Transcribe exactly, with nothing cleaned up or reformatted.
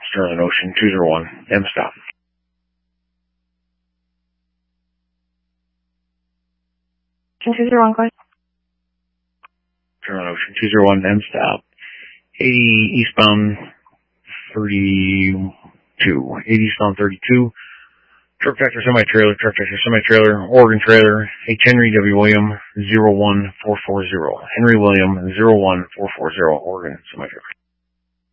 Sterling Ocean two zero one, M stop. two zero one, go ahead. Sterling Ocean two zero one, M stop. eighty eastbound thirty-two. eighty eastbound thirty-two. Truck tractor semi-trailer, truck tractor semi-trailer, Oregon trailer, H. Henry W. William zero one four four zero. Henry William zero one four four zero, Oregon semi-trailer.